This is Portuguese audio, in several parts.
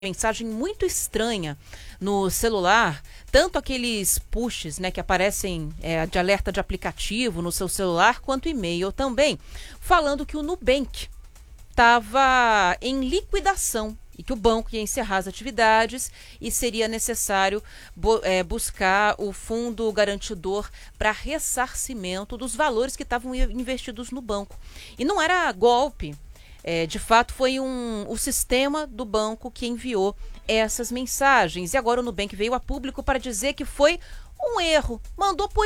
mensagem muito estranha no celular, tanto aqueles pushes, né, que aparecem de alerta de aplicativo no seu celular, quanto e-mail também, falando que o Nubank estava em liquidação e que o banco ia encerrar as atividades e seria necessário buscar o fundo garantidor para ressarcimento dos valores que estavam investidos no banco. E não era golpe. De fato, foi o sistema do banco que enviou essas mensagens. E agora o Nubank veio a público para dizer que foi um erro. Mandou por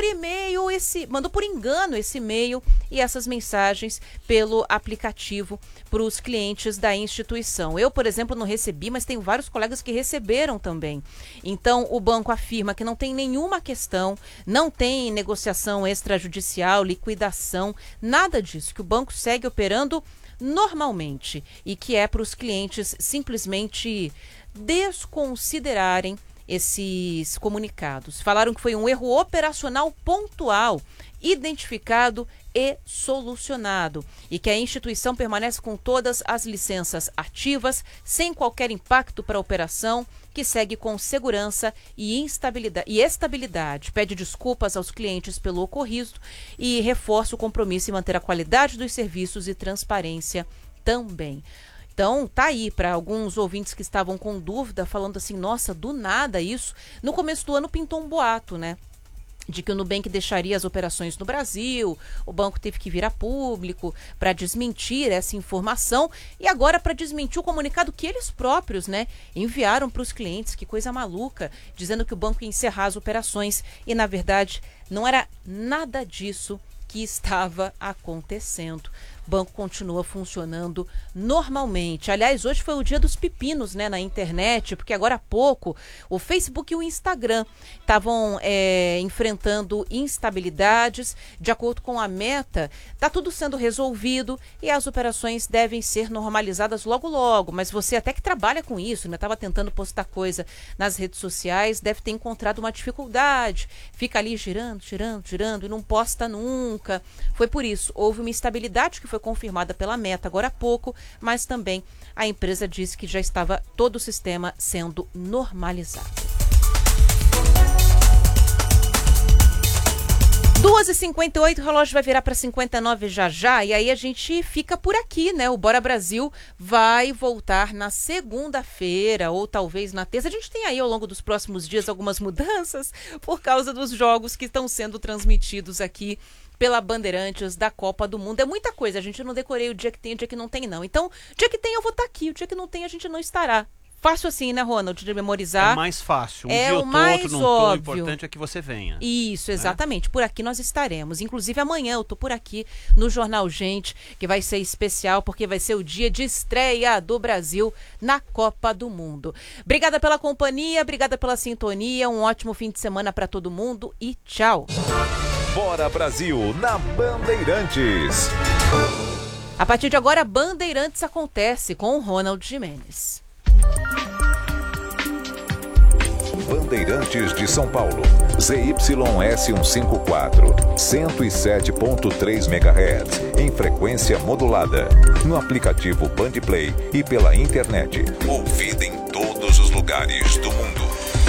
engano esse e-mail e essas mensagens pelo aplicativo para os clientes da instituição. Eu, por exemplo, não recebi, mas tenho vários colegas que receberam também. Então, o banco afirma que não tem nenhuma questão, não tem negociação extrajudicial, liquidação, nada disso, que o banco segue operando normalmente e que é para os clientes simplesmente desconsiderarem esses comunicados. Falaram que foi um erro operacional pontual, identificado e solucionado, e que a instituição permanece com todas as licenças ativas, sem qualquer impacto para a operação, que segue com segurança e estabilidade. Pede desculpas aos clientes pelo ocorrido e reforça o compromisso em manter a qualidade dos serviços e transparência também. Então, tá aí para alguns ouvintes que estavam com dúvida, falando assim, nossa, do nada isso. No começo do ano pintou um boato, né? De que o Nubank deixaria as operações no Brasil, o banco teve que vir a público para desmentir essa informação e agora para desmentir o comunicado que eles próprios, né, enviaram para os clientes. Que coisa maluca, dizendo que o banco ia encerrar as operações e, na verdade, não era nada disso que estava acontecendo. O banco continua funcionando normalmente. Aliás, hoje foi o dia dos pepinos, né, na internet, porque agora há pouco o Facebook e o Instagram estavam enfrentando instabilidades. De acordo com a Meta, está tudo sendo resolvido e as operações devem ser normalizadas logo logo. Mas você até que trabalha com isso, né, estava tentando postar coisa nas redes sociais, deve ter encontrado uma dificuldade. Fica ali girando e não posta nunca. Foi por isso, houve uma instabilidade que foi confirmada pela Meta agora há pouco, mas também a empresa disse que já estava todo o sistema sendo normalizado. 2h58, o relógio vai virar para 59 já, e aí a gente fica por aqui, né? O Bora Brasil vai voltar na segunda-feira, ou talvez na terça. A gente tem aí ao longo dos próximos dias algumas mudanças por causa dos jogos que estão sendo transmitidos aqui pela Bandeirantes da Copa do Mundo. É muita coisa, a gente não decorei o dia que tem e o dia que não tem, não. Então, o dia que tem eu vou estar aqui, o dia que não tem a gente não estará. Fácil assim, né, Ronald, de memorizar. É mais fácil. Dia eu tô, outro não tô. O importante é que você venha. Isso, exatamente. Né? Por aqui nós estaremos. Inclusive amanhã eu tô por aqui no Jornal Gente, que vai ser especial, porque vai ser o dia de estreia do Brasil na Copa do Mundo. Obrigada pela companhia, obrigada pela sintonia, um ótimo fim de semana para todo mundo e tchau. Bora Brasil, na Bandeirantes. A partir de agora, Bandeirantes acontece com o Ronald Gimenez. Bandeirantes de São Paulo, ZYS 154, 107.3 MHz, em frequência modulada, no aplicativo Bandplay e pela internet. Ouvida em todos os lugares do mundo.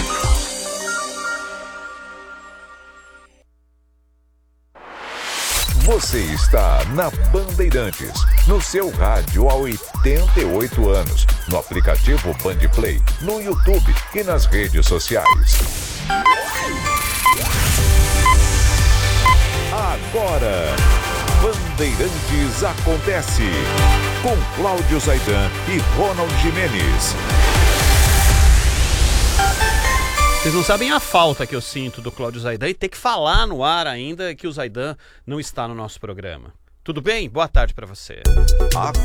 Você está na Bandeirantes, no seu rádio há 88 anos, no aplicativo Bandplay, no YouTube e nas redes sociais. Agora, Bandeirantes acontece, com Cláudio Zaidan e Ronald Gimenez. Vocês não sabem a falta que eu sinto do Cláudio Zaidan e ter que falar no ar ainda que o Zaidan não está no nosso programa. Tudo bem? Boa tarde para você.